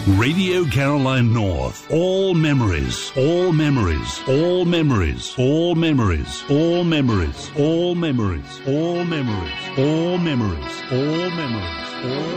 Radio Caroline North. All memories, all memories, all memories, all memories, all memories, all memories, all memories, all memories, all memories, all